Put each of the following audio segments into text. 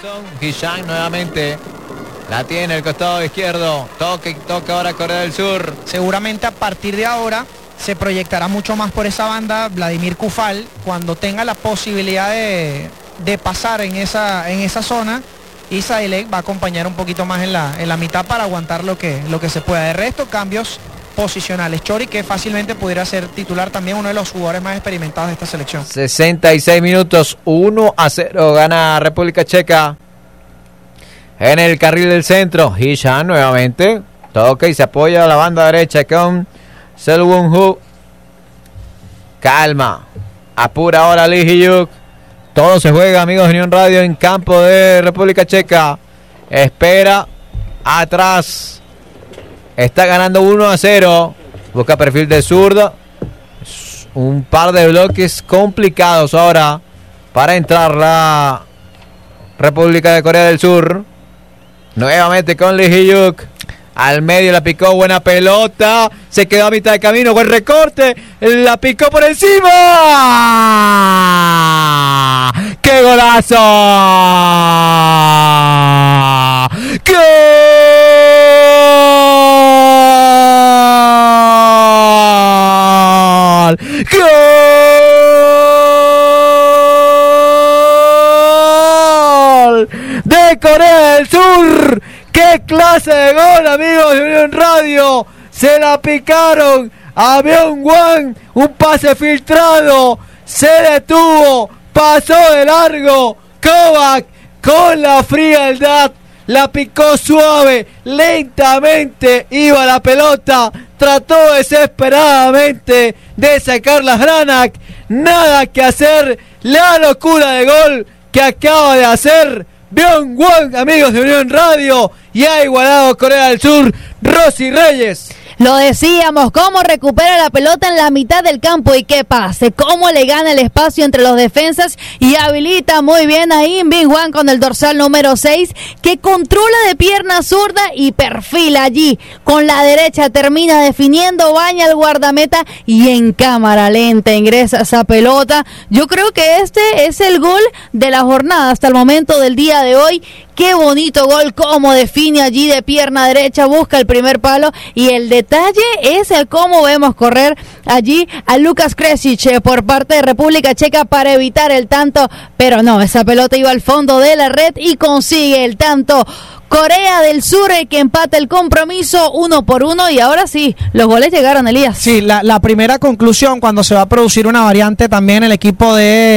Hisham nuevamente. La tiene el costado izquierdo. Toque ahora Corea del Sur. Seguramente a partir de ahora se proyectará mucho más por esa banda Vladimir Cufal cuando tenga la posibilidad de pasar en esa zona. Y Sailek va a acompañar un poquito más en la mitad para aguantar lo que se pueda. De resto, cambios posicionales. Chori, que fácilmente pudiera ser titular también, uno de los jugadores más experimentados de esta selección. 66 minutos, 1-0 gana República Checa. En el carril del centro, Hisham nuevamente toca y se apoya a la banda derecha con Selwon-Hu. Calma, apura ahora Lee Hyuk. Todo se juega, amigos de Unión Radio, en campo de República Checa. Espera, atrás. Está ganando 1-0. Busca perfil de zurda. Un par de bloques complicados ahora para entrar la República de Corea del Sur. Nuevamente con Lee Hyuk. Al medio la picó, buena pelota. Se quedó a mitad de camino, buen recorte. La picó por encima. ¡Qué golazo! ¡Gol! ¡Gol! De Corea del Sur. ¡Qué clase de gol, amigos de Unión Radio! Se la picaron a Byung-Hwan, un pase filtrado, se detuvo, pasó de largo, Kovac con la frialdad, la picó suave, lentamente iba la pelota, trató desesperadamente de sacar las Hranak, nada que hacer, la locura de gol que acaba de hacer Byung-Hwan, amigos de Unión Radio, y ha igualado Corea del Sur. Rosy Reyes. Lo decíamos, cómo recupera la pelota en la mitad del campo y qué pase, cómo le gana el espacio entre los defensas y habilita muy bien a Im Bin-Hwan con el dorsal número 6, que controla de pierna zurda y perfila allí con la derecha, termina definiendo, baña al guardameta y en cámara lenta ingresa esa pelota. Yo creo que este es el gol de la jornada hasta el momento del día de hoy. Qué bonito gol, cómo define allí de pierna derecha, busca el primer palo y el detalle es el cómo vemos correr allí a Lukas Kresic por parte de República Checa para evitar el tanto, pero no, esa pelota iba al fondo de la red y consigue el tanto. Corea del Sur que empata el compromiso 1-1 y ahora sí, los goles llegaron, Elías. Sí, la primera conclusión cuando se va a producir una variante también el equipo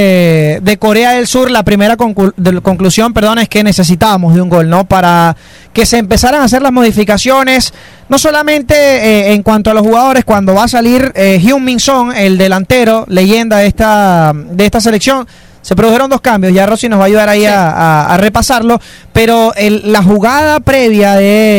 de Corea del Sur, la primera conclusión, es que necesitábamos de un gol, ¿no? Para que se empezaran a hacer las modificaciones, no solamente en cuanto a los jugadores, cuando va a salir Heung-min Son, el delantero, leyenda de esta selección. Se produjeron dos cambios, ya Rosy nos va a ayudar ahí a repasarlo, pero la jugada previa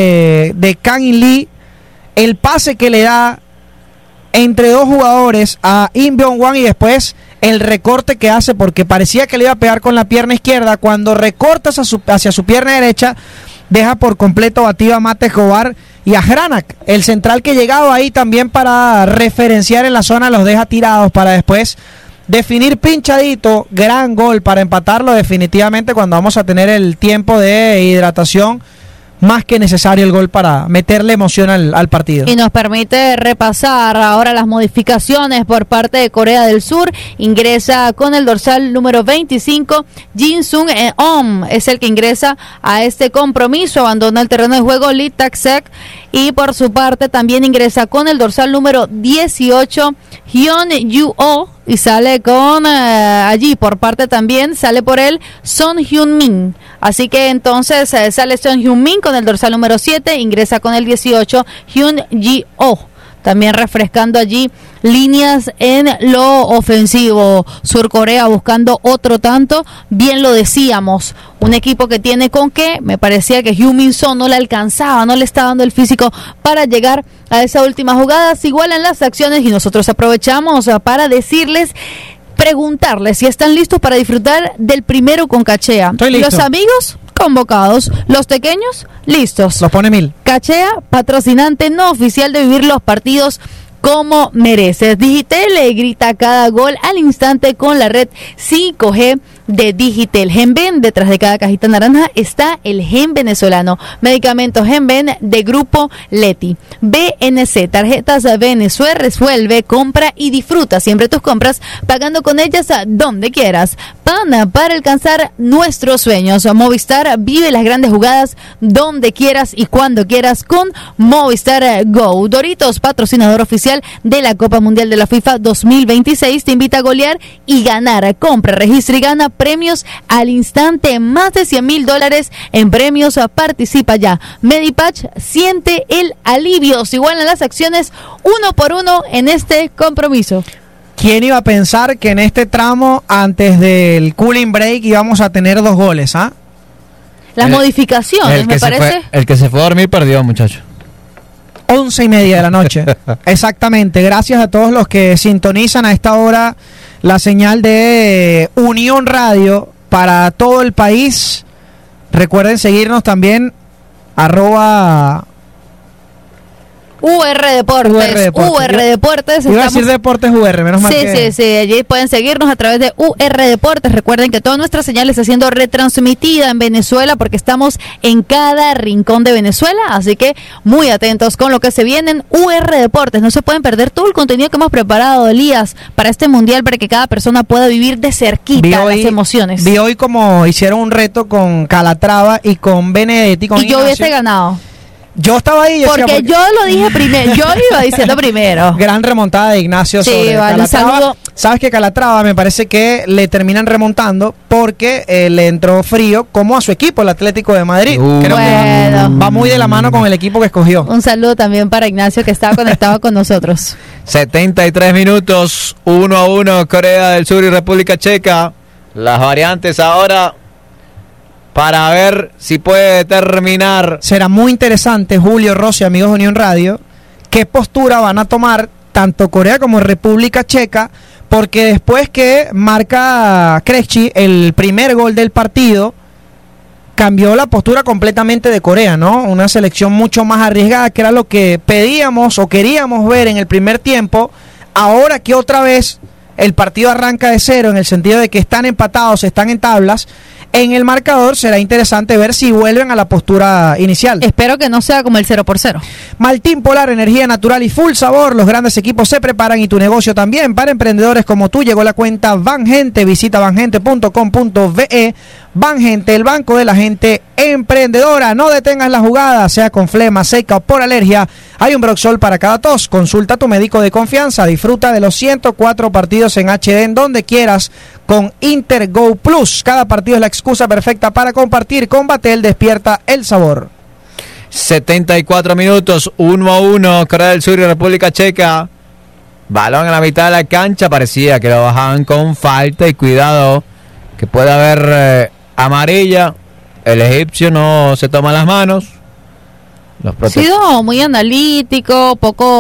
de Kang In Lee, el pase que le da entre dos jugadores a Im Byung-Hwan y después el recorte que hace, porque parecía que le iba a pegar con la pierna izquierda, cuando recorta hacia su pierna derecha, deja por completo batido a Mate Escobar y a Hranak, el central que llegaba ahí también para referenciar en la zona, los deja tirados para después definir pinchadito. Gran gol para empatarlo definitivamente cuando vamos a tener el tiempo de hidratación más que necesario, el gol para meterle emoción al partido. Y nos permite repasar ahora las modificaciones por parte de Corea del Sur. Ingresa con el dorsal número 25 Jin Sung-eom, es el que ingresa a este compromiso, abandona el terreno de juego Lee Tak-sek, y por su parte también ingresa con el dorsal número 18 Hyun Yu-oh, y sale con allí por parte también, sale por él Son Hyun-min. Así que entonces sale Son Hyun-min con el dorsal número 7, ingresa con el 18 Hyun Ji-oh. También refrescando allí líneas en lo ofensivo. Surcorea buscando otro tanto. Bien lo decíamos, un equipo que tiene con qué. Me parecía que Heung-min Son no le alcanzaba, no le estaba dando el físico para llegar a esa última jugada. Se igualan las acciones y nosotros aprovechamos para decirles, preguntarles si están listos para disfrutar del primero con Cachea. Los amigos convocados, los pequeños listos. Los pone 1000. Cachea, patrocinante no oficial de vivir los partidos como mereces. Digitel le grita cada gol al instante con la red 5G de Digitel. Genven, detrás de cada cajita naranja está el Gen venezolano. Medicamentos Genven de Grupo Leti. BNC, tarjetas Venezuela, resuelve, compra y disfruta siempre tus compras pagando con ellas a donde quieras. PAN, para alcanzar nuestros sueños. Movistar, vive las grandes jugadas donde quieras y cuando quieras con Movistar Go. Doritos, patrocinador oficial de la Copa Mundial de la FIFA 2026, te invita a golear y ganar. Compra, registra y gana premios al instante, más de $100,000 en premios. Participa ya. Medipatch, siente el alivio. Se igualan las acciones 1 por 1 en este compromiso. ¿Quién iba a pensar que en este tramo, antes del cooling break, íbamos a tener 2 goles, ah? Las modificaciones, me parece. El que se fue a dormir perdió, muchacho. 11:30 de la noche. Exactamente. Gracias a todos los que sintonizan a esta hora la señal de Unión Radio para todo el país. Recuerden seguirnos también UR Deportes. UR Deportes. Iba a decir Deportes UR, menos mal que... Sí. Allí pueden seguirnos a través de UR Deportes. Recuerden que toda nuestra señal está siendo retransmitida en Venezuela porque estamos en cada rincón de Venezuela. Así que muy atentos con lo que se viene en UR Deportes. No se pueden perder todo el contenido que hemos preparado, Elías, para este mundial, para que cada persona pueda vivir de cerquita las emociones. Vi hoy como hicieron un reto con Calatrava y con Benedetti. Y yo hubiese ganado. Yo estaba ahí. Porque yo lo dije primero, yo iba diciendo primero. Gran remontada de Ignacio sobre vale, Calatrava. saludo. Sabes que Calatrava me parece que le terminan remontando porque le entró frío como a su equipo, el Atlético de Madrid. Creo que va muy de la mano con el equipo que escogió. Un saludo también para Ignacio, que estaba conectado con nosotros. 73 minutos, 1-1 Corea del Sur y República Checa. Las variantes ahora para ver si puede terminar. Será muy interesante, Julio Rossi, amigos de Unión Radio, qué postura van a tomar tanto Corea como República Checa, porque después que marca Krejci el primer gol del partido, cambió la postura completamente de Corea, ¿no? Una selección mucho más arriesgada, que era lo que pedíamos o queríamos ver en el primer tiempo. Ahora que otra vez el partido arranca de cero, en el sentido de que están empatados, están en tablas, en el marcador será interesante ver si vuelven a la postura inicial. Espero que no sea como el 0-0. Maltín Polar, energía natural y full sabor. Los grandes equipos se preparan y tu negocio también. Para emprendedores como tú llegó la cuenta Bangente. Visita bangente.com.be. Bangente, el banco de la gente emprendedora. No detengas la jugada, sea con flema, seca o por alergia. Hay un Broxol para cada tos. Consulta a tu médico de confianza. Disfruta de los 104 partidos en HD en donde quieras con Intergo Plus. Cada partido es la excusa perfecta para compartir. Con Batel despierta el sabor. 74 minutos, 1-1 Corea del Sur y República Checa. Balón en la mitad de la cancha. Parecía que lo bajaban con falta y cuidado que puede haber amarilla. El egipcio no se toma las manos. Ha sido muy analítico,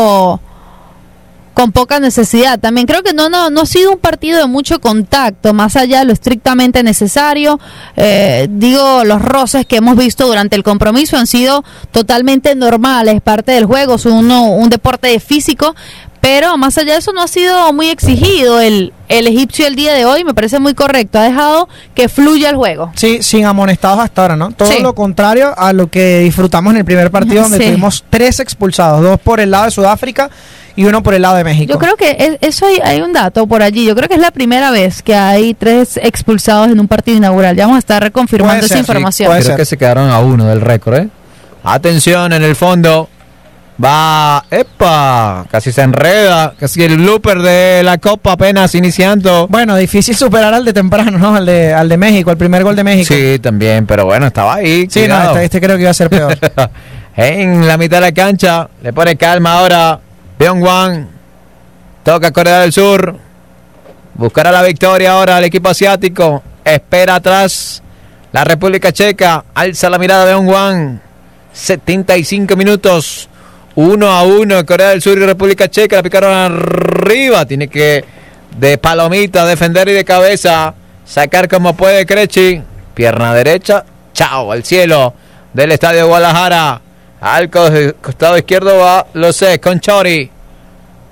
con poca necesidad. También creo que no ha sido un partido de mucho contacto, más allá de lo estrictamente necesario. Los roces que hemos visto durante el compromiso han sido totalmente normales, parte del juego, es un deporte físico, pero más allá de eso no ha sido muy exigido. El egipcio el día de hoy me parece muy correcto, ha dejado que fluya el juego. Sí, sin amonestados hasta ahora, ¿no? Todo lo contrario a lo que disfrutamos en el primer partido, donde tuvimos 3 expulsados, 2 por el lado de Sudáfrica y 1 por el lado de México. Yo creo que eso hay un dato por allí. Yo creo que es la primera vez que hay 3 expulsados en un partido inaugural. Ya vamos a estar reconfirmando esa información. Sí, creo que se quedaron a 1 del récord, ¿eh? Atención, en el fondo va, casi se enreda, casi el blooper de la Copa apenas iniciando. Bueno, difícil superar al de temprano, ¿no? Al de México, el primer gol de México. Sí, también, pero bueno, estaba ahí. Sí, cuidado. No, este creo que iba a ser peor. En la mitad de la cancha, le pone calma ahora Byung-Hwan, toca Corea del Sur, buscará la victoria ahora al equipo asiático, espera atrás la República Checa, alza la mirada Byung-Hwan, 75 minutos, 1-1 Corea del Sur y República Checa, la picaron arriba, tiene que de palomita defender y de cabeza sacar como puede Krejci, pierna derecha, chao, al cielo del estadio Guadalajara. Al costado izquierdo va Losé con Chori.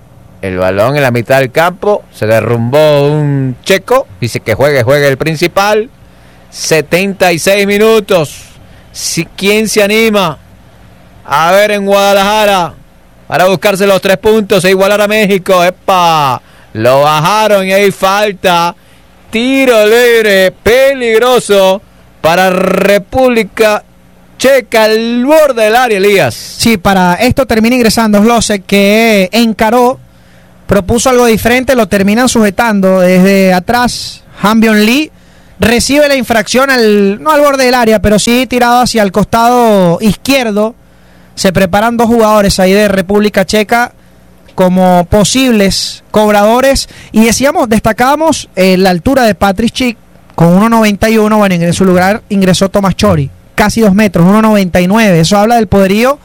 el balón en la mitad del campo, se derrumbó un checo, dice que juegue el principal. 76 minutos. ¿Quién se anima a ver en Guadalajara para buscarse los 3 puntos e igualar a México? ¡Epa! Lo bajaron y hay falta. Tiro libre peligroso para República Checa al borde del área, Elías. Sí, para esto termina ingresando Slosek, que encaró, propuso algo diferente, lo terminan sujetando desde atrás. Han-Byung Lee recibe la infracción no al borde del área, pero sí tirado hacia el costado izquierdo. Se preparan 2 jugadores ahí de República Checa como posibles cobradores. Y destacábamos la altura de Patrick Schick con 1.91. Bueno, en su lugar ingresó Tomás Chori, casi 2 metros, 1.99. Eso habla del poderío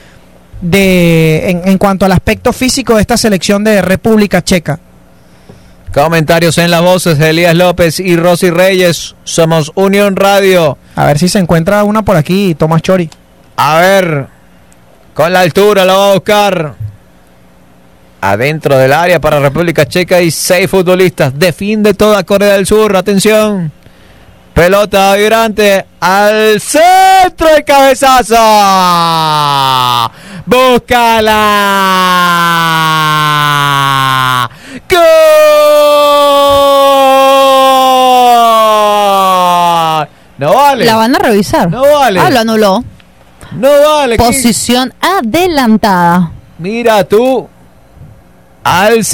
en cuanto al aspecto físico de esta selección de República Checa. Comentarios en las voces de Elías López y Rosy Reyes. Somos Unión Radio. A ver si se encuentra una por aquí, Tomás Chori. A ver, con la altura lo va a buscar. Adentro del área para República Checa hay 6 futbolistas. Defiende toda Corea del Sur. Atención. Pelota vibrante al centro del cabezazo. ¡Búscala! ¡Gol! No vale. La van a revisar. No vale. Lo anuló. No vale. Posición adelantada. Mira tú. Al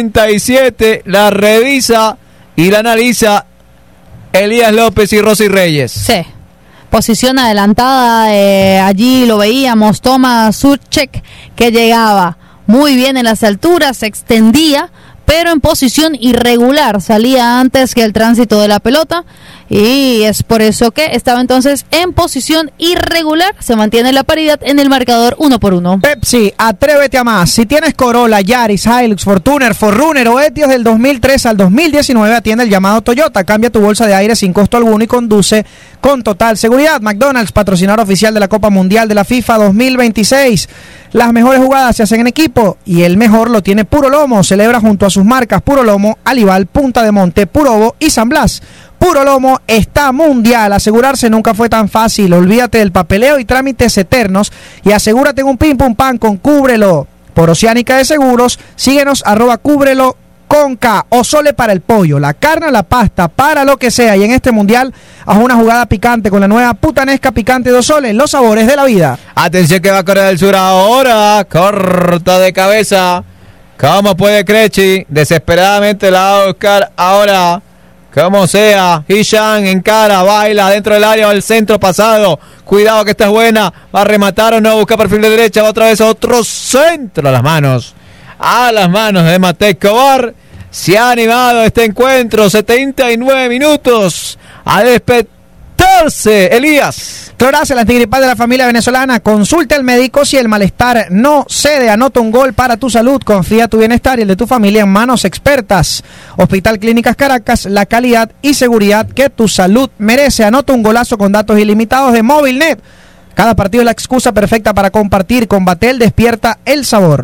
77 la revisa y la analiza Elías López y Rosy Reyes. Sí. Posición adelantada. Allí lo veíamos. Tomás Suchek, que llegaba muy bien en las alturas, se extendía, pero en posición irregular, salía antes que el tránsito de la pelota, y es por eso que estaba entonces en posición irregular. Se mantiene la paridad en el marcador 1-1. Pepsi, atrévete a más. Si tienes Corolla, Yaris, Hilux, Fortuner o Etios del 2003 al 2019, atiende el llamado Toyota. Cambia tu bolsa de aire sin costo alguno y conduce con total seguridad. McDonald's, patrocinador oficial de la Copa Mundial de la FIFA 2026. Las mejores jugadas se hacen en equipo y el mejor lo tiene Puro Lomo. Celebra junto a sus marcas Puro Lomo, Alival, Punta de Monte, Purobo y San Blas. Puro Lomo está mundial. Asegurarse nunca fue tan fácil. Olvídate del papeleo y trámites eternos y asegúrate en un pim pum pan con Cúbrelo. Por Oceánica de Seguros, síguenos @Cúbrelo con K. Ozole para el pollo, la carne, la pasta, para lo que sea. Y en este mundial, haz una jugada picante con la nueva putanesca picante de Ozole, los sabores de la vida. Atención que va Corea del Sur ahora. Corta de cabeza. ¿Cómo puede Crechi? Desesperadamente la va a buscar ahora. Como sea, Hee-chan encara, baila dentro del área, va al centro pasado. Cuidado que esta es buena. Va a rematar o no, busca perfil de derecha, va otra vez a otro centro a las manos. A las manos de Matej Escobar. Se ha animado este encuentro, 79 minutos. A despertarse, Elías. Cloraz, el antigripal de la familia venezolana. Consulta al médico si el malestar no cede. Anota un gol para tu salud. Confía tu bienestar y el de tu familia en manos expertas. Hospital Clínicas Caracas, la calidad y seguridad que tu salud merece. Anota un golazo con datos ilimitados de Movilnet. Cada partido es la excusa perfecta para compartir. Con Batel despierta el sabor.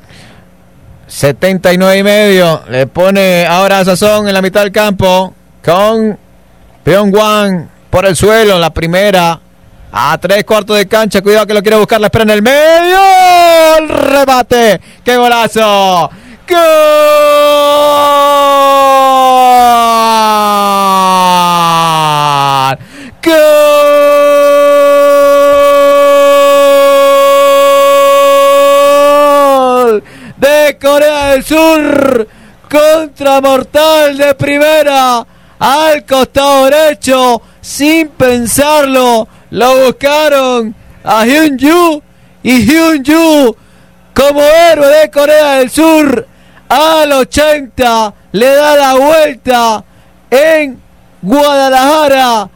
79.5. Le pone ahora sazón en la mitad del campo. Con Pyongyang por el suelo. La primera. A 3/4 de cancha, cuidado que lo quiere buscar, la espera en el medio, el remate, ¡qué golazo! ¡Gol! ¡Gol! De Corea del Sur, contra mortal de primera, al costado derecho, sin pensarlo. Lo buscaron a Hyun-Ju y Hyun-Ju como héroe de Corea del Sur al 80 le da la vuelta en Guadalajara.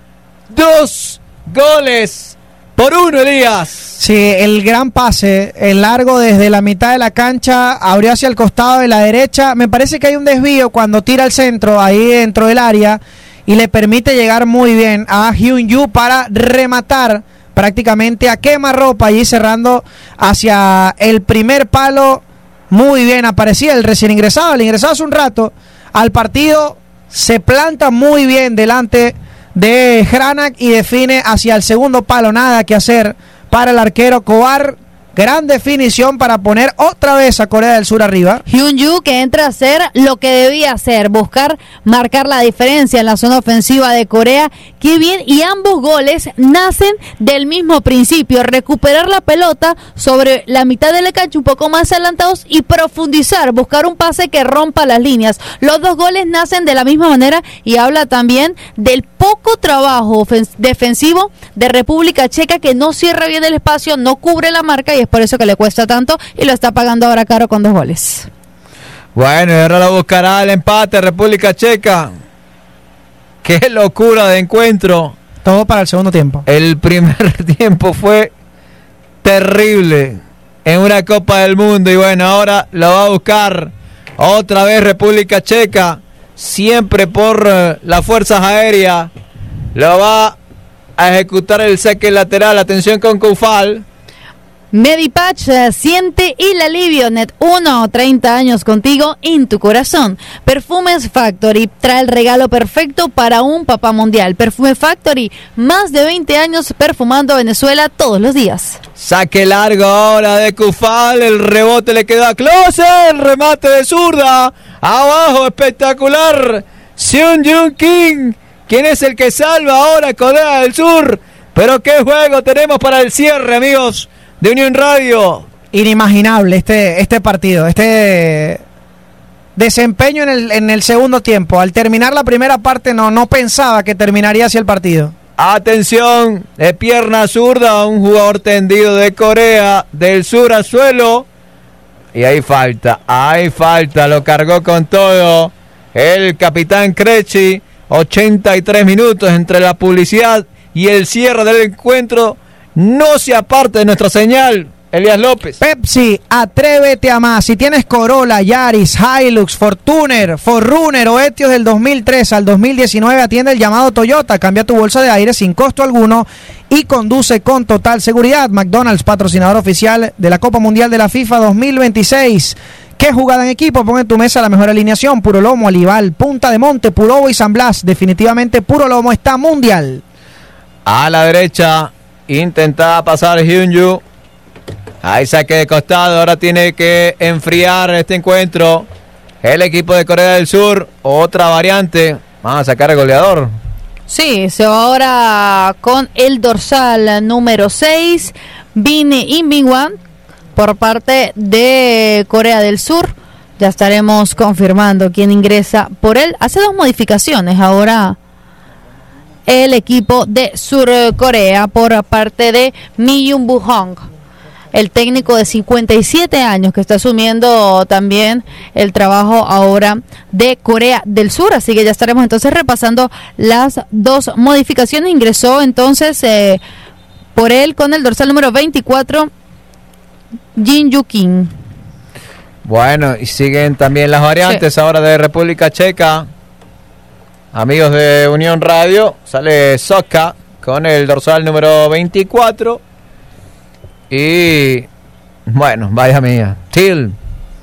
2-1, Elías. Sí, el gran pase, el largo desde la mitad de la cancha, abrió hacia el costado de la derecha. Me parece que hay un desvío cuando tira al centro ahí dentro del área y le permite llegar muy bien a Hyun-Ju para rematar prácticamente a quemarropa, allí cerrando hacia el primer palo muy bien, aparecía el recién ingresado, el ingresado hace un rato al partido, se planta muy bien delante de Hranak y define hacia el segundo palo, nada que hacer para el arquero Kovar. Gran definición para poner otra vez a Corea del Sur arriba. Hyun-Yu, que entra a hacer lo que debía hacer, buscar marcar la diferencia en la zona ofensiva de Corea. Qué bien, y ambos goles nacen del mismo principio, recuperar la pelota sobre la mitad de la cancha, un poco más adelantados, y profundizar, buscar un pase que rompa las líneas. Los dos goles nacen de la misma manera y habla también del poco trabajo defensivo de República Checa, que no cierra bien el espacio, no cubre la marca, y es por eso que le cuesta tanto y lo está pagando ahora caro con 2 goles. Bueno, y ahora lo buscará el empate República Checa. Qué locura de encuentro. Todo para el segundo tiempo. El primer tiempo fue terrible en una Copa del Mundo y bueno, ahora lo va a buscar otra vez República Checa, siempre por las fuerzas aéreas. Lo va a ejecutar el saque lateral. Atención con Koufal. Medipatch, siente el alivio. Net 1, 30 años contigo en tu corazón. Perfumes Factory trae el regalo perfecto para un papá mundial. Perfume Factory, más de 20 años perfumando Venezuela todos los días. Saque largo ahora de Koufal, el rebote le queda a Klose, el remate de zurda, abajo, espectacular. Seung-Jun Kim, quien es el que salva ahora a Corea del Sur. Pero qué juego tenemos para el cierre, amigos de Unión Radio. Inimaginable este partido, este desempeño en el segundo tiempo. Al terminar la primera parte no pensaba que terminaría así el partido. Atención, de pierna zurda, un jugador tendido de Corea del Sur al suelo. Y hay falta, lo cargó con todo el capitán Krejci. 83 minutos entre la publicidad y el cierre del encuentro. No se aparte de nuestra señal, Elías López. Pepsi, atrévete a más. Si tienes Corolla, Yaris, Hilux, Fortuner o Etios del 2003 al 2019, atiende el llamado Toyota. Cambia tu bolsa de aire sin costo alguno y conduce con total seguridad. McDonald's, patrocinador oficial de la Copa Mundial de la FIFA 2026. ¿Qué jugada en equipo? Pon en tu mesa la mejor alineación. Puro Lomo, Alival, Punta de Monte, Purobo y San Blas. Definitivamente Puro Lomo está mundial. A la derecha intentaba pasar Hyun-Yu. Ahí saque de costado. Ahora tiene que enfriar este encuentro el equipo de Corea del Sur. Otra variante. Vamos a sacar al goleador. Sí, se va ahora con el dorsal número 6, Vini Inbingwan, por parte de Corea del Sur. Ya estaremos confirmando quién ingresa por él. Hace 2 modificaciones ahora el equipo de Sur Corea por parte de Mi Young Bu-hong, el técnico de 57 años que está asumiendo también el trabajo ahora de Corea del Sur. Así que ya estaremos entonces repasando las 2 modificaciones. Ingresó entonces por él con el dorsal número 24, Jin-Yu Kim. Bueno, y siguen también las variantes ahora de República Checa. Amigos de Unión Radio, sale Soka con el dorsal número 24. Y bueno, vaya mía, Till,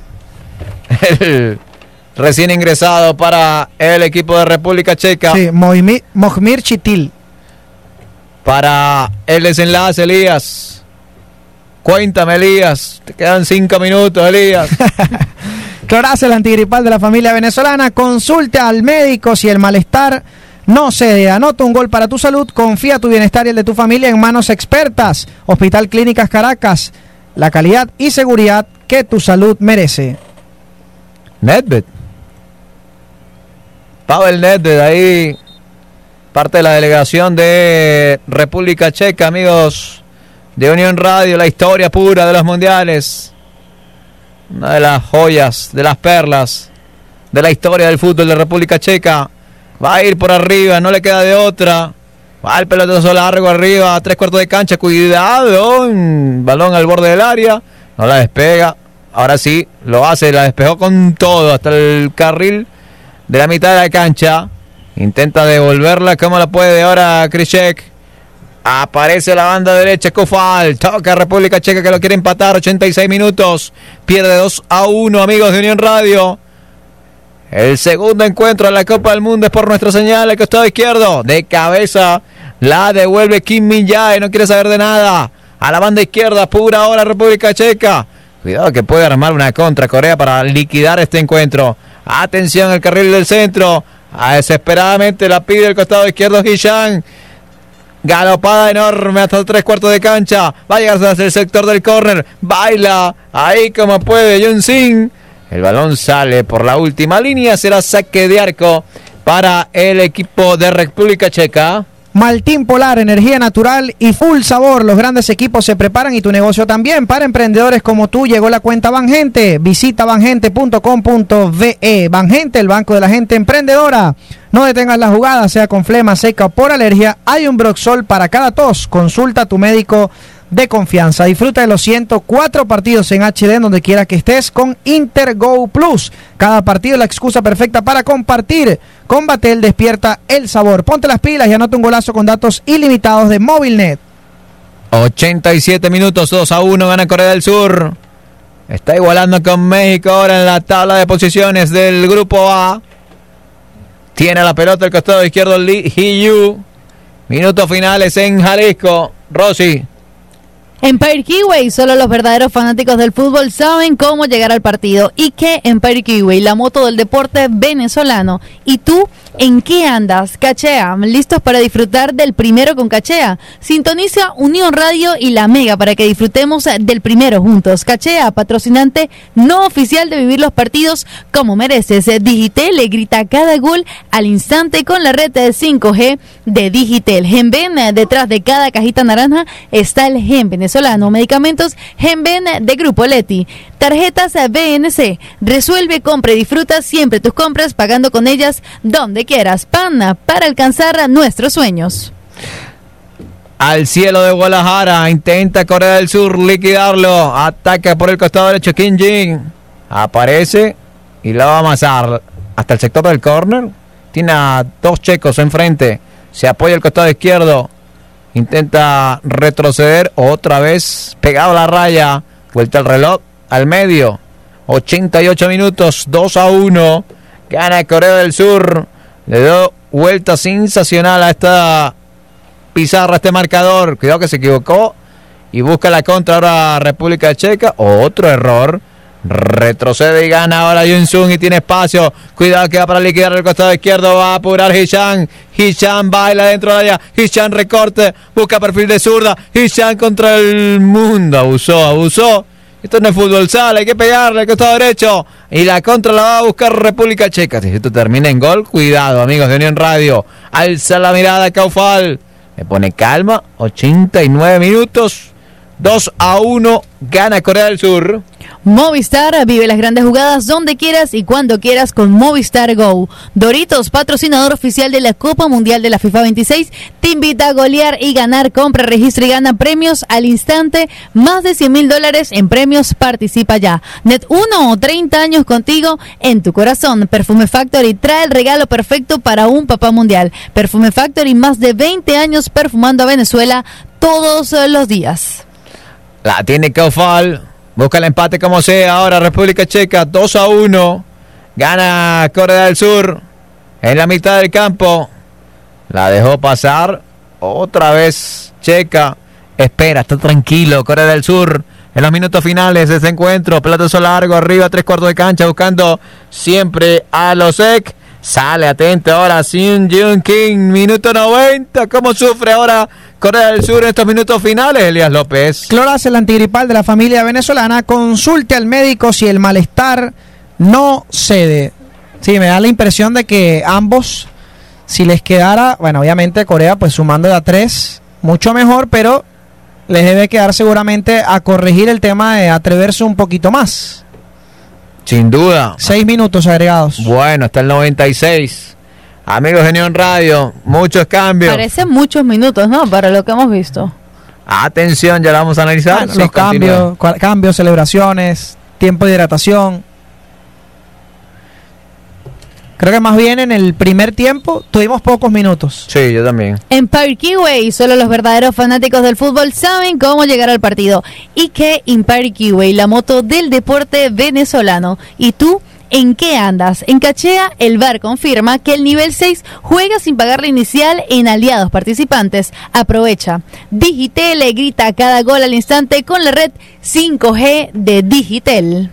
el recién ingresado para el equipo de República Checa. Sí, Mohmir Chitil. Para el desenlace, Elías. Cuéntame, Elías, te quedan 5 minutos, Elías. Clorazel antigripal de la familia venezolana. Consulte al médico si el malestar no cede. Anota un gol para tu salud. Confía tu bienestar y el de tu familia en manos expertas. Hospital Clínicas Caracas. La calidad y seguridad que tu salud merece. Nedved. Pavel Nedved, ahí parte de la delegación de República Checa, amigos de Unión Radio, la historia pura de los mundiales. Una de las joyas, de las perlas de la historia del fútbol de República Checa. Va a ir por arriba, no le queda de otra. Va el pelotazo largo arriba, a 3/4 de cancha. Cuidado, balón al borde del área. No la despega. Ahora sí, lo hace, la despejó con todo hasta el carril de la mitad de la cancha. Intenta devolverla, ¿cómo la puede ahora Krejci? Aparece la banda derecha, Kufal. Toca República Checa que lo quiere empatar. 86 minutos. Pierde 2-1, amigos de Unión Radio. El segundo encuentro en la Copa del Mundo es por nuestra señal. El costado izquierdo. De cabeza la devuelve Kim Min-jae. No quiere saber de nada. A la banda izquierda, pura ahora República Checa. Cuidado que puede armar una contra Corea para liquidar este encuentro. Atención al carril del centro. Desesperadamente la pide el costado izquierdo Hee-chan. Galopada enorme hasta 3/4 de cancha. Va a llegar hacia el sector del córner. Baila ahí como puede Jun-sin. El balón sale por la última línea. Será saque de arco para el equipo de República Checa. Maltín Polar, energía natural y full sabor. Los grandes equipos se preparan y tu negocio también. Para emprendedores como tú llegó la cuenta Banjente. Visita bangente.com.ve. Banjente, el banco de la gente emprendedora. No detengas la jugada, sea con flema, seca o por alergia. Hay un Broxol para cada tos. Consulta a tu médico de confianza. Disfruta de los 104 partidos en HD en donde quiera que estés con Intergo Plus. Cada partido es la excusa perfecta para compartir. Con Batel despierta el sabor. Ponte las pilas y anota un golazo con datos ilimitados de Movilnet. 87 minutos, 2-1 gana Corea del Sur. Está igualando con México ahora en la tabla de posiciones del grupo A. Tiene la pelota el costado izquierdo Lee Hee-yu. Minutos finales en Jalisco. Rosy. Empire Kiwi, solo los verdaderos fanáticos del fútbol saben cómo llegar al partido. ¿Y qué Empire Kiwi? La moto del deporte venezolano. ¿Y tú en qué andas? Cachea, ¿listos para disfrutar del primero con Cachea? Sintoniza Unión Radio y La Mega para que disfrutemos del primero juntos. Cachea, patrocinante no oficial de vivir los partidos como mereces. Digitel le grita cada gol al instante con la red de 5G de Digitel. Genven, detrás de cada cajita naranja está el Gen venezolano. Medicamentos Genven de Grupo Leti. Tarjetas BNC. Resuelve, compra y disfruta siempre tus compras pagando con ellas donde quieras. PAN para alcanzar nuestros sueños. Al cielo de Guadalajara. Intenta Corea del Sur liquidarlo. Ataca por el costado derecho Kim Jin. Aparece y lo va a amasar hasta el sector del córner. Tiene a dos checos enfrente. Se apoya el costado izquierdo. Intenta retroceder otra vez, pegado a la raya, vuelta el reloj al medio, 88 minutos, 2-1, gana Corea del Sur, le dio vuelta sensacional a esta pizarra, este marcador, cuidado que se equivocó y busca la contra ahora República Checa, otro error. Retrocede y gana ahora Jun-sun y tiene espacio. Cuidado que va para liquidar el costado izquierdo. Va a apurar Hee-chan. Hee-chan baila dentro de área. Hee-chan recorte. Busca perfil de zurda. Hee-chan contra el mundo. Abusó. Esto no es fútbol sala. Hay que pegarle al costado derecho. Y la contra la va a buscar República Checa. Si esto termina en gol, cuidado, amigos de Unión Radio. Alza la mirada Kaufal. Le pone calma. 89 minutos. 2-1. Gana Corea del Sur. Movistar, vive las grandes jugadas donde quieras y cuando quieras con Movistar Go. Doritos, patrocinador oficial de la Copa Mundial de la FIFA 26, te invita a golear y ganar. Compra, registra y gana premios al instante. Más de $100,000 en premios. Participa ya. Net 1, 30 años contigo en tu corazón. Perfume Factory trae el regalo perfecto para un papá mundial. Perfume Factory, más de 20 años perfumando a Venezuela todos los días. La tiene Kaufal. Busca el empate como sea. Ahora República Checa 2-1. Gana Corea del Sur. En la mitad del campo. La dejó pasar. Otra vez Checa. Espera, está tranquilo. Corea del Sur. En los minutos finales de este encuentro. Pelotazo largo. Arriba, 3/4 de cancha. Buscando siempre a Losek. Sale atento ahora Shin Jun-kim. Minuto 90. ¿Cómo sufre ahora Corea del Sur en estos minutos finales, Elías López? Cloras, el antigripal de la familia venezolana. Consulte al médico si el malestar no cede. Sí, me da la impresión de que ambos, si les quedara, bueno, obviamente Corea pues sumando de a 3, mucho mejor, pero les debe quedar seguramente a corregir el tema de atreverse un poquito más. Sin duda. 6 minutos agregados. Bueno, hasta el 96. Amigos de Unión Radio, muchos cambios. Parecen muchos minutos, ¿no? Para lo que hemos visto. Atención, ya la vamos a analizar. Bueno, los cambios, celebraciones, tiempo de hidratación. Creo que más bien en el primer tiempo tuvimos pocos minutos. Sí, yo también. En Parkway, solo los verdaderos fanáticos del fútbol saben cómo llegar al partido. Y que en Parkway, la moto del deporte venezolano. ¿Y tú? ¿En qué andas? En Cachea, el bar confirma que el nivel 6 juega sin pagar la inicial en aliados participantes. Aprovecha. Digitel le grita cada gol al instante con la red 5G de Digitel.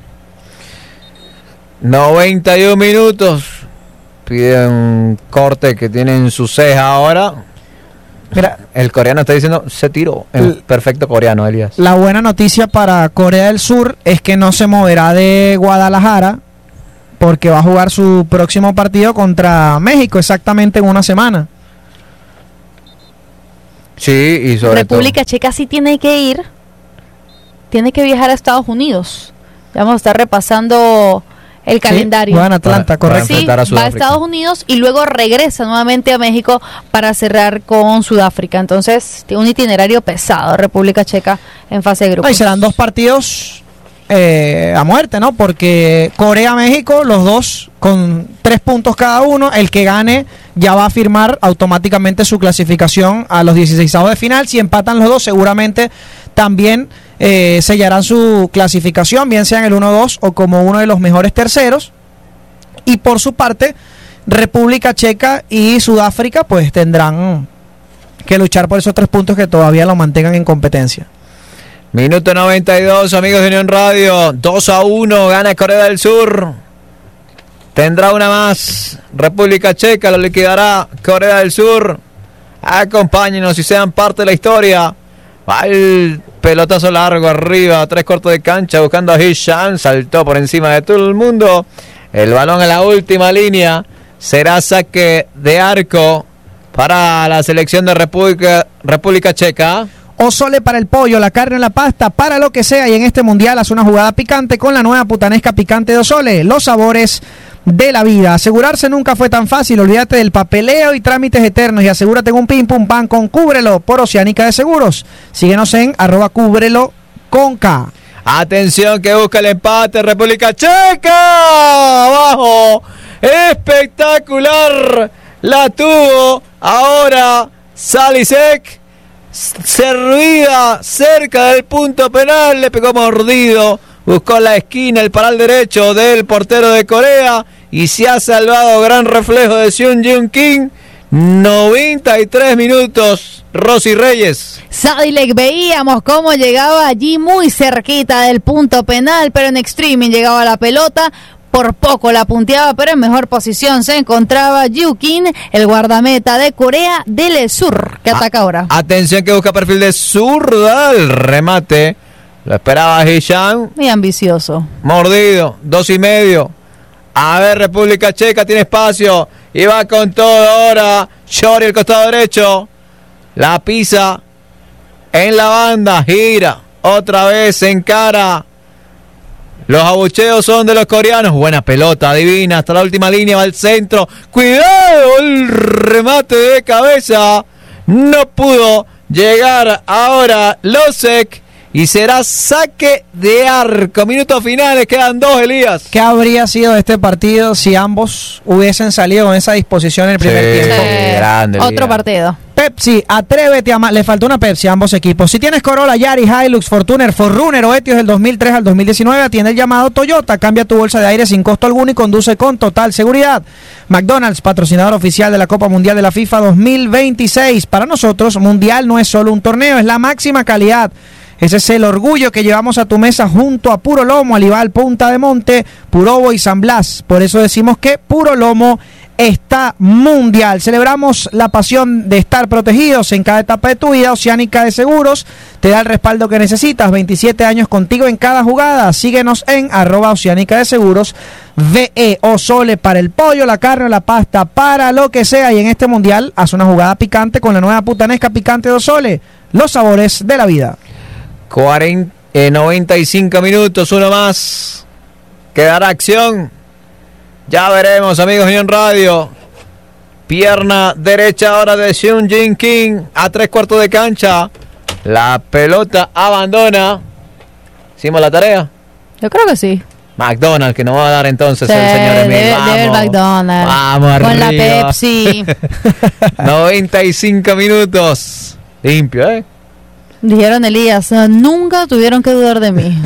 91 minutos. Piden un corte que tiene en su ceja ahora. Mira, el coreano está diciendo, se tiró. El perfecto coreano, Elías. La buena noticia para Corea del Sur es que no se moverá de Guadalajara porque va a jugar su próximo partido contra México exactamente en una semana. Sí, y sobre República Checa sí tiene que ir. Tiene que viajar a Estados Unidos. Ya vamos a estar repasando el calendario. Juega en Atlanta, correcto. Sí, va a Estados Unidos y luego regresa nuevamente a México para cerrar con Sudáfrica. Entonces, tiene un itinerario pesado, República Checa en fase de grupos. Y serán 2 partidos a muerte, ¿no? Porque Corea-México, los dos con 3 puntos cada uno. El que gane ya va a firmar automáticamente su clasificación a los 16avos de final. Si empatan los dos, seguramente también sellarán su clasificación, bien sea en el 1-2 o como uno de los mejores terceros. Y por su parte, República Checa y Sudáfrica pues tendrán que luchar por esos 3 puntos que todavía lo mantengan en competencia. Minuto 92, amigos de Unión Radio. 2-1, gana Corea del Sur. Tendrá una más. República Checa lo liquidará Corea del Sur. Acompáñenos y sean parte de la historia. Va el pelotazo largo arriba, 3 cuartos de cancha, buscando a Hisham. Saltó por encima de todo el mundo. El balón en la última línea. Será saque de arco para la selección de República Checa. Osole para el pollo, la carne en la pasta, para lo que sea. Y en este mundial hace una jugada picante con la nueva putanesca picante de Osole. Los sabores de la vida. Asegurarse nunca fue tan fácil. Olvídate del papeleo y trámites eternos y asegúrate en un pim pum pan con Cúbrelo por Oceánica de Seguros. Síguenos en @Cúbrelo con K. Atención que busca el empate República Checa. Abajo. Espectacular. La tuvo. Ahora Salisek. Servida cerca del punto penal. Le pegó mordido. Buscó la esquina, el paral derecho del portero de Corea. Y se ha salvado. Gran reflejo de Seung Jun Kim. 93 minutos. Rosy Reyes. Sadilek, veíamos cómo llegaba allí muy cerquita del punto penal, pero en streaming llegaba la pelota. Por poco la punteaba, pero en mejor posición se encontraba Yukin, el guardameta de Corea del Sur, que ataca ahora. Atención que busca perfil de zurda. El remate. Lo esperaba Hisham. Muy ambicioso. Mordido. 2.5. A ver, República Checa tiene espacio. Y va con todo ahora. Shori, el costado derecho. La pisa en la banda. Gira. Otra vez se encara. Los abucheos son de los coreanos. Buena pelota, divina. Hasta la última línea va al centro. ¡Cuidado! El remate de cabeza. No pudo llegar ahora Losek. Y será saque de arco. Minutos finales, quedan 2, Elías. ¿Qué habría sido de este partido si ambos hubiesen salido con esa disposición en el primer tiempo? Grande, otro partido. Pepsi, atrévete a más. Le faltó una Pepsi a ambos equipos. Si tienes Corolla, Yaris, Hilux, Fortuner, Forerunner o Etios del 2003 al 2019, atiende el llamado Toyota. Cambia tu bolsa de aire sin costo alguno y conduce con total seguridad. McDonald's, patrocinador oficial de la Copa Mundial de la FIFA 2026. Para nosotros, Mundial no es solo un torneo, es la máxima calidad. Ese es el orgullo que llevamos a tu mesa junto a Puro Lomo, Alival, Punta de Monte, Purobo y San Blas. Por eso decimos que Puro Lomo está mundial. Celebramos la pasión de estar protegidos en cada etapa de tu vida. Oceánica de Seguros te da el respaldo que necesitas. 27 años contigo en cada jugada. Síguenos en @Oceánica de Seguros. VE Osole para el pollo, la carne, la pasta, para lo que sea. Y en este mundial haz una jugada picante con la nueva putanesca picante de Osole. Los sabores de la vida. 95 minutos, uno más. Quedará acción. Ya veremos, amigos de Unión Radio. Pierna derecha ahora de Seung Jin Kim a 3 cuartos de cancha. La pelota abandona. ¿Hicimos la tarea? Yo creo que sí. McDonald's, que nos va a dar entonces el señor Emil. Debe el McDonald's. Vamos arriba. Con la Pepsi. 95 minutos. Limpio, ¿eh? Dijeron, Elías, nunca tuvieron que dudar de mí.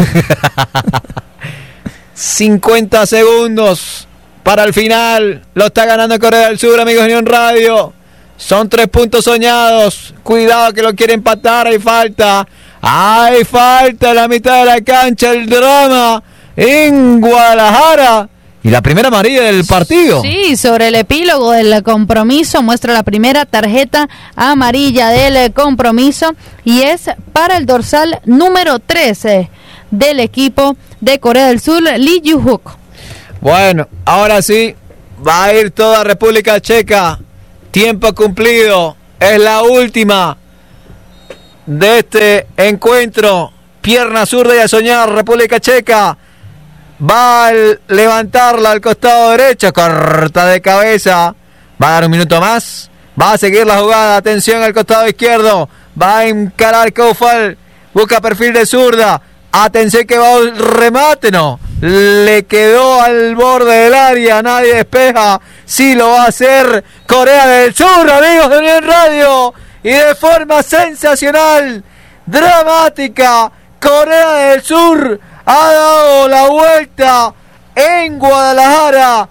50 segundos para el final. Lo está ganando Corea del Sur, amigos de Unión Radio. Son 3 puntos soñados. Cuidado que lo quiere empatar. Hay falta en la mitad de la cancha. El drama en Guadalajara. Y la primera amarilla del partido. Sí, sobre el epílogo del compromiso muestra la primera tarjeta amarilla del compromiso y es para el dorsal número 13 del equipo de Corea del Sur, Lee Ju-hook. Bueno, ahora sí, va a ir toda República Checa. Tiempo cumplido. Es la última de este encuentro. Pierna zurda y a soñar, República Checa. Va a levantarla al costado derecho, corta de cabeza. Va a dar un minuto más. Va a seguir la jugada. Atención al costado izquierdo. Va a encarar Koufal. Busca perfil de zurda. Atención que va el remate. No. Le quedó al borde del área. Nadie despeja. Sí lo va a hacer Corea del Sur, amigos de Unión Radio. Y de forma sensacional, dramática, Corea del Sur ha dado la vuelta en Guadalajara.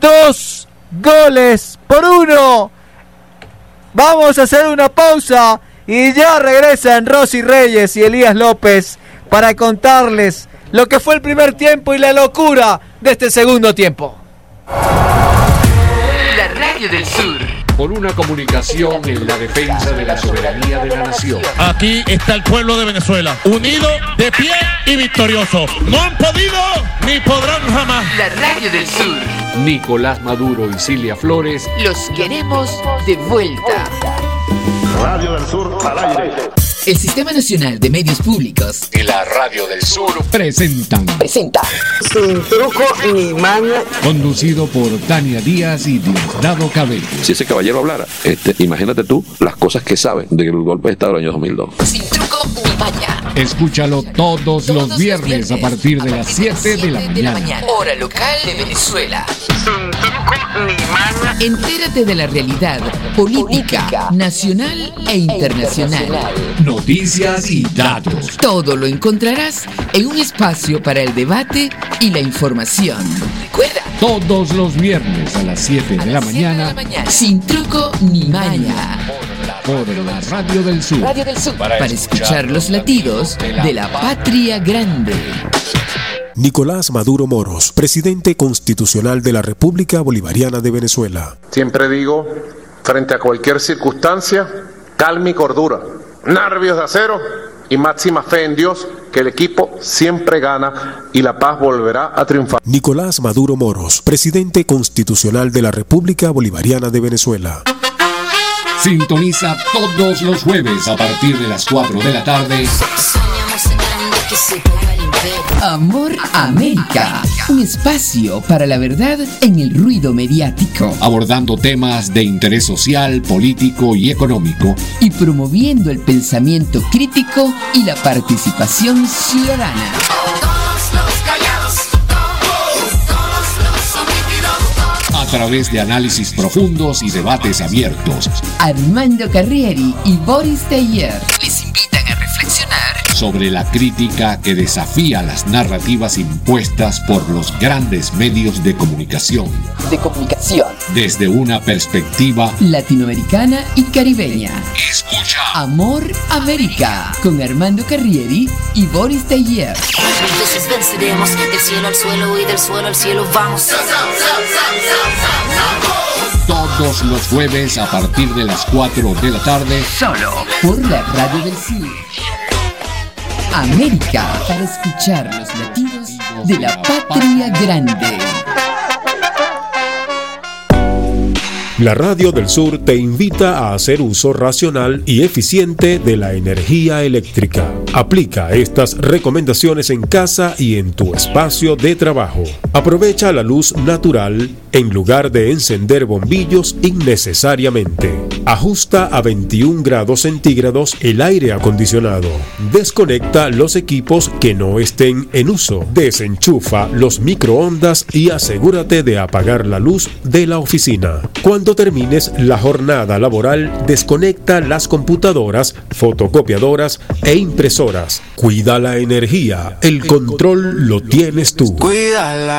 2-1. Vamos a hacer una pausa y ya regresan Rosy Reyes y Elías López para contarles lo que fue el primer tiempo y la locura de este segundo tiempo. La Radio del Sur. Por una comunicación en la defensa de la soberanía de la nación. Aquí está el pueblo de Venezuela, unido, de pie y victorioso. No han podido ni podrán jamás. La Radio del Sur. Nicolás Maduro y Cilia Flores. Los queremos de vuelta. Radio del Sur al aire. El Sistema Nacional de Medios Públicos Y la Radio del Sur presenta Sin truco ni maña. Conducido por Tania Díaz y Diosdado Cabello. Si ese caballero hablara, imagínate tú las cosas que sabe del golpe de Estado del año 2002. Sin truco ni maña. Escúchalo todos los viernes a partir de las 7 de la mañana. Hora local de Venezuela. Sin truco ni maña. Entérate de la realidad política, nacional e internacional. Noticias y datos. Todo lo encontrarás en un espacio para el debate y la información. Recuerda, Todos los viernes a las 7 de la mañana. Sin truco ni maña. Por la Radio del Sur. Radio del Sur. Para escuchar los latidos de la patria grande. Nicolás Maduro Moros, presidente constitucional de la República Bolivariana de Venezuela. Siempre digo, frente a cualquier circunstancia, calma y cordura, nervios de acero y máxima fe en Dios, que el equipo siempre gana y la paz volverá a triunfar. Nicolás Maduro Moros, presidente constitucional de la República Bolivariana de Venezuela. Sintoniza todos los jueves a partir de las 4 de la tarde. Amor América, un espacio para la verdad en el ruido mediático, Abordando temas de interés social, político y económico. y promoviendo el pensamiento crítico y la participación ciudadana. A través de análisis profundos y debates abiertos Armando Carrieri y Boris Teller les invitan a reflexionar sobre la crítica que desafía las narrativas impuestas por los grandes medios de comunicación desde una perspectiva latinoamericana y caribeña. Escucha Amor América con Armando Carrieri y Boris Teller. Entonces venceremos del cielo al suelo y del suelo al cielo vamos. todos los jueves a partir de las 4 de la tarde. Solo por la Radio del Sur. América, para escuchar los latidos de la patria grande. La Radio del Sur te invita a hacer uso racional y eficiente de la energía eléctrica. Aplica estas recomendaciones en casa y en tu espacio de trabajo. Aprovecha la luz natural en lugar de encender bombillos innecesariamente. Ajusta a 21 grados centígrados el aire acondicionado. Desconecta los equipos que no estén en uso. Desenchufa los microondas y asegúrate de apagar la luz de la oficina. Cuando termines la jornada laboral, desconecta las computadoras, fotocopiadoras e impresoras. Cuida la energía. El control lo tienes tú. Cuídala.